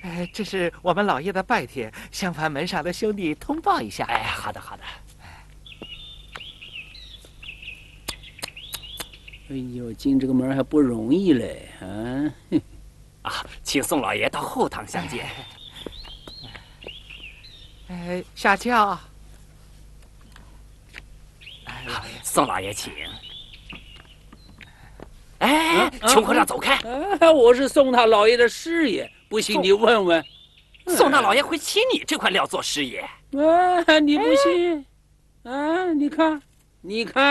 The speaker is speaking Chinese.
这是我们老爷的拜帖，向凡门上的兄弟通报一下。 哎，好的好的。 哎呦，进这个门还不容易嘞啊！ 啊，请宋老爷到后堂相见。 下轿。 宋老爷请。哎，穷和尚走开！ 我是宋大老爷的师爷，不信你问问。 宋大老爷会请你这块料做师爷？ 你不信？啊，你看，你看。